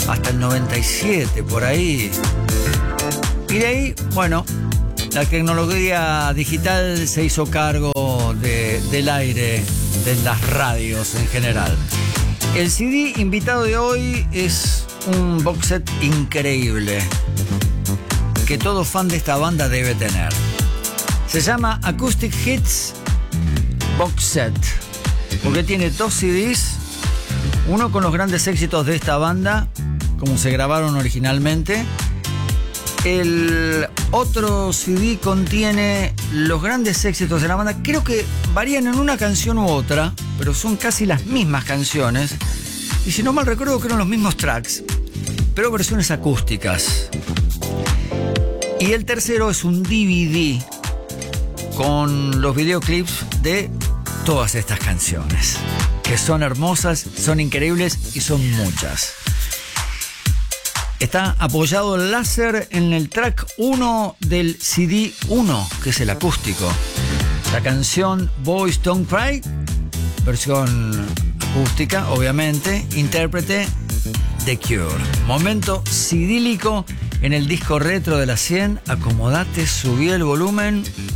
hasta el 97, por ahí. Y de ahí, bueno, la tecnología digital se hizo cargo del aire, de las radios en general. El CD invitado de hoy es un box set increíble que todo fan de esta banda debe tener. Se llama Acoustic Hits Box Set, porque tiene 2 CDs, uno con los grandes éxitos de esta banda, como se grabaron originalmente. El otro CD contiene los grandes éxitos de la banda. Creo que varían en una canción u otra, pero son casi las mismas canciones. Y si no mal recuerdo, que eran los mismos tracks, pero versiones acústicas. Y el tercero es un DVD con los videoclips de todas estas canciones, que son hermosas, son increíbles y son muchas. Está apoyado el láser en el track 1 del CD 1, que es el acústico. La canción Boys Don't Cry, versión acústica, obviamente, intérprete The Cure. Momento sidílico en el disco retro de la 100. Acomodate, subí el volumen.